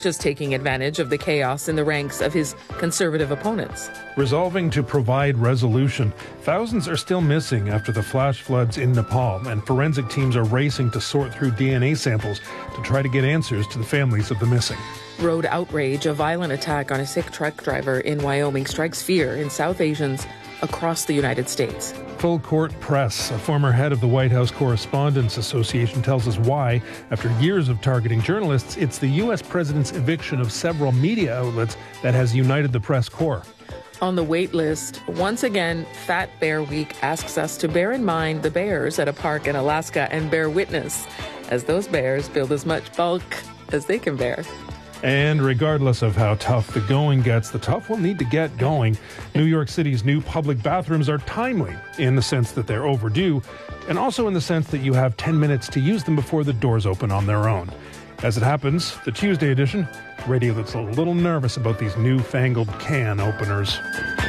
just taking advantage of the chaos in the ranks of his conservative opponents. Resolving to provide resolution. Thousands are still missing after the flash floods in Nepal, and forensic teams are racing to sort through DNA samples to try to get answers to the families of the missing. Road outrage, a violent attack on a Sikh truck driver in Wyoming strikes fear in South Asians across the United States. Full court press. A former head of the White House Correspondents Association tells us why, after years of targeting journalists, it's the U.S. president's eviction of several media outlets that has united the press corps. On the wait list, once again, Fat Bear Week asks us to bear in mind the bears at a park in Alaska and bear witness as those bears build as much bulk as they can bear. And regardless of how tough the going gets, the tough will need to get going. New York City's new public bathrooms are timely in the sense that they're overdue, and also in the sense that you have 10 minutes to use them before the doors open on their own. As it happens, the Tuesday edition, radio that's a little nervous about these newfangled can openers.